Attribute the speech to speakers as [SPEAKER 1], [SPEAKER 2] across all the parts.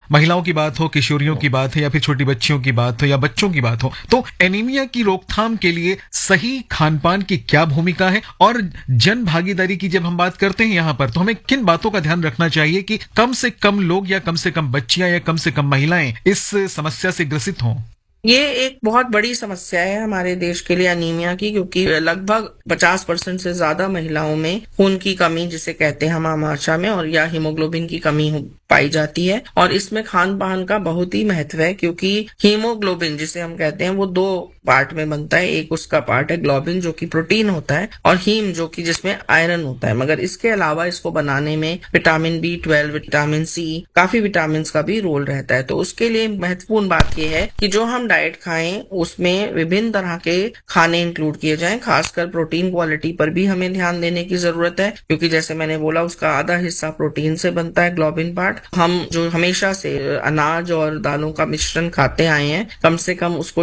[SPEAKER 1] महिलाओं की बात हो, किशोरियों की बात है, या फिर छोटी बच्चियों की बात हो, या बच्चों की बात हो, तो एनीमिया की रोकथाम के लिए सही खान-पान की क्या भूमिका है? और जन भागीदारी की जब हम बात करते हैं यहाँ पर, तो हमें किन बातों का ध्यान रखना चाहिए कि कम से कम लोग या कम से कम बच्चियां या कम से कम महिलाएं इस समस्या से ग्रसित हों?
[SPEAKER 2] ये एक बहुत बड़ी समस्या है हमारे देश के लिए अनीमिया की, क्योंकि लगभग 50% से ज्यादा महिलाओं में खून की कमी, जिसे कहते हैं हम आम भाषा में, और या हीमोग्लोबिन की कमी पाई जाती है। और इसमें खान पान का बहुत ही महत्व है, क्योंकि हीमोग्लोबिन जिसे हम कहते हैं वो दो पार्ट में बनता है। एक उसका पार्ट है ग्लोबिन जो कि प्रोटीन होता है, और हीम जो कि जिसमें आयरन होता है। मगर इसके अलावा इसको बनाने में विटामिन B12, विटामिन C, काफी विटामिन का भी रोल रहता है। तो उसके लिए महत्वपूर्ण बात यह है कि जो हम डाइट खाएं उसमें विभिन्न तरह के खाने इंक्लूड किए जाएं। खासकर प्रोटीन क्वालिटी पर भी हमें ध्यान देने की जरूरत है, क्योंकि जैसे मैंने बोला उसका आधा हिस्सा प्रोटीन से बनता है, ग्लोबिन पार्ट। हम जो हमेशा से अनाज और दालों का मिश्रण खाते आए हैं, कम से कम उसको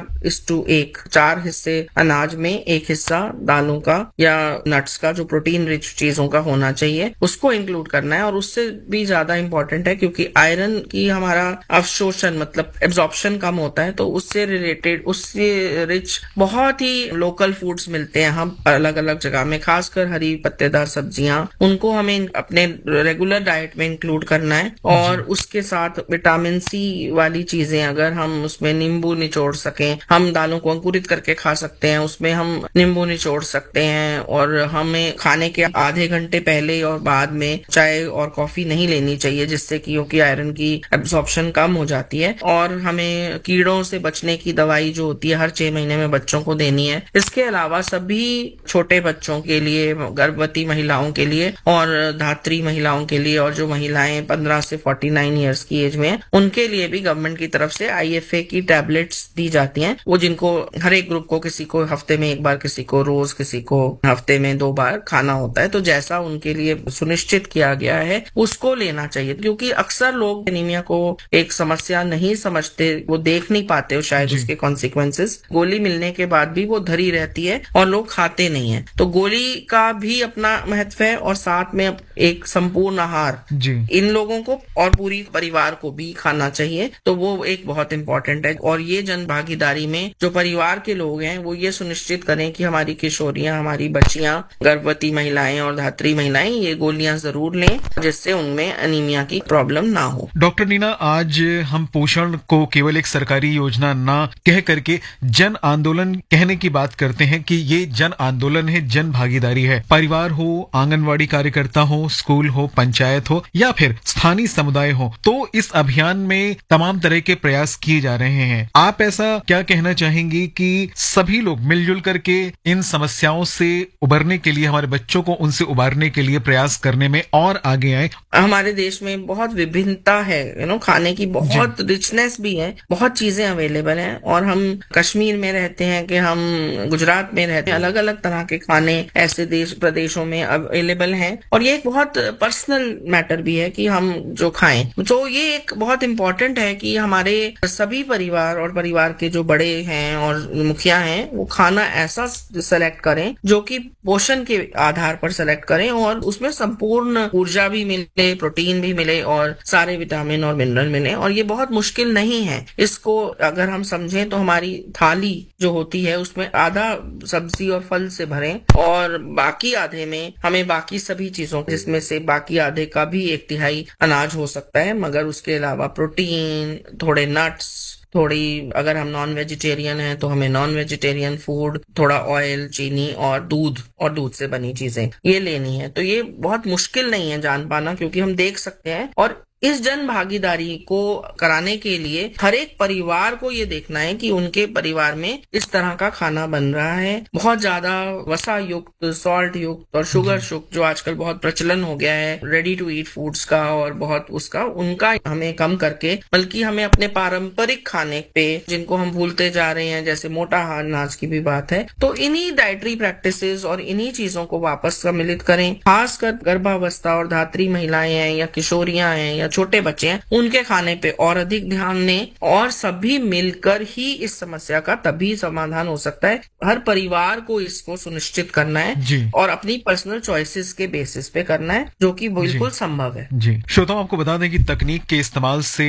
[SPEAKER 2] 4:1, 4 हिस्से अनाज में, 1 हिस्सा दालों का या नट्स का, जो प्रोटीन रिच चीजों का होना चाहिए, उसको इंक्लूड करना है। और उससे भी ज्यादा इंपॉर्टेंट है, क्योंकि आयरन की हमारा अवशोषण मतलब एब्जॉर्प्शन कम होता है, तो उससे रिलेटेड, उससे रिच बहुत ही लोकल फूड्स मिलते हैं हम अलग अलग जगह में। खासकर हरी पत्तेदार सब्जियां, उनको हमें अपने रेगुलर डाइट में इंक्लूड करना है। और उसके साथ विटामिन C वाली चीजें, अगर हम उसमें नींबू निचोड़ सकें, हम दालों को अंकुरित करके खा सकते हैं, उसमें हम नींबू निचोड़ सकते हैं। और हमें खाने के आधे घंटे पहले और बाद में चाय और कॉफी नहीं लेनी चाहिए, जिससे कि क्योंकि आयरन की एब्जॉर्प्शन कम हो जाती है। और हमें कीड़ों से बचने की दवाई जो होती है हर 6 महीने में बच्चों को देनी है। इसके अलावा सभी छोटे बच्चों के लिए, गर्भवती महिलाओं के लिए और धात्री महिलाओं के लिए, और जो महिलाएं 15 से 49 ईयर्स की एज में, उनके लिए भी गवर्नमेंट की तरफ से IFA की टैबलेट्स दी जाती हैं। वो जिनको हर एक ग्रुप को, किसी को हफ्ते में 1 बार, किसी को रोज, किसी को हफ्ते में 2 बार खाना होता है। तो जैसा उनके लिए सुनिश्चित किया गया है उसको लेना चाहिए, क्योंकि अक्सर लोग एनीमिया को एक समस्या नहीं समझते, वो देख नहीं पाते हो शायद उसके कॉन्सिक्वेंसेस। गोली मिलने के बाद भी वो धरी रहती है और लोग खाते नहीं है। तो गोली का भी अपना महत्व है, और साथ में एक संपूर्ण आहार इन लोगों को और पूरी परिवार को भी खाना चाहिए। तो वो एक बहुत इंपॉर्टेंट है। और ये जन भागीदारी में जो परिवार के लोग हैं वो ये सुनिश्चित करें कि हमारी किशोरियां, हमारी बच्चियां, गर्भवती महिलाएं और धात्री महिलाएं ये गोलियां जरूर लें, जिससे उनमें अनीमिया की प्रॉब्लम ना हो।
[SPEAKER 1] डॉक्टर नीना, आज हम पोषण को केवल एक सरकारी योजना ना कह करके जन आंदोलन कहने की बात करते हैं कि ये जन आंदोलन है, जन भागीदारी है। परिवार हो, आंगनवाड़ी कार्यकर्ता हो, स्कूल हो, पंचायत हो, या फिर स्थानीय समुदाय हो, तो इस अभियान में तमाम तरह के प्रयास किए जा रहे हैं। आप ऐसा क्या कहना चाहेंगी कि सभी लोग मिलजुल करके इन समस्याओं से उबरने के लिए, हमारे बच्चों को उनसे उबारने के लिए प्रयास करने में और आगे आए?
[SPEAKER 2] हमारे देश में बहुत विभिन्नता है, खाने की बहुत रिचनेस भी है, बहुत चीजें अवेलेबल हैं। और हम कश्मीर में रहते हैं कि हम गुजरात में रहते हैं, अलग अलग तरह के खाने ऐसे देश प्रदेशों में अवेलेबल हैं। और ये एक बहुत पर्सनल मैटर भी है कि हम जो खाएं। तो ये एक बहुत इंपॉर्टेंट है कि हमारे सभी परिवार और परिवार के जो बड़े हैं और मुखिया हैं, वो खाना ऐसा सेलेक्ट करें जो कि पोषण के आधार पर सेलेक्ट करें, और उसमें संपूर्ण ऊर्जा भी मिले, प्रोटीन भी मिले, और सारे विटामिन और मिनरल मिले। और ये बहुत मुश्किल नहीं है। इसको अगर हम समझें तो हमारी थाली जो होती है उसमें आधा सब्जी और फल से भरें, और बाकी आधे में हमें बाकी सभी चीजों, जिसमें से बाकी आधे का भी 1/3 अनाज हो सकता है, मगर उसके अलावा प्रोटीन, थोड़े नट्स, थोड़ी, अगर हम नॉन वेजिटेरियन हैं तो हमें नॉन वेजिटेरियन फूड, थोड़ा ऑयल, चीनी और दूध से बनी चीजें ये लेनी है। तो ये बहुत मुश्किल नहीं है जान पाना, क्योंकि हम देख सकते हैं। और इस जन भागीदारी को कराने के लिए हर एक परिवार को ये देखना है कि उनके परिवार में इस तरह का खाना बन रहा है। बहुत ज्यादा वसा युक्त, सॉल्ट युक्त और शुगर युक्त जो आजकल बहुत प्रचलन हो गया है रेडी टू ईट फूड्स का, और बहुत उनका हमें कम करके, बल्कि हमें अपने पारंपरिक खाने पे, जिनको हम भूलते जा रहे हैं, जैसे मोटा अनाज की भी बात है, तो इन्हीं डाइटरी प्रैक्टिसेस और इन्हीं चीजों को वापस सम्मिलित करें। खासकर गर्भावस्था और धात्री महिलाएं हैं या किशोरियां हैं या छोटे बच्चे हैं, उनके खाने पे और अधिक ध्यान दें। और सभी मिलकर ही इस समस्या का तभी समाधान हो सकता है। हर परिवार को इसको सुनिश्चित करना है और अपनी पर्सनल चॉइसेस के बेसिस पे करना है, जो कि बिल्कुल संभव है।
[SPEAKER 1] जी, श्रोताओं, आपको बता दें कि तकनीक के इस्तेमाल से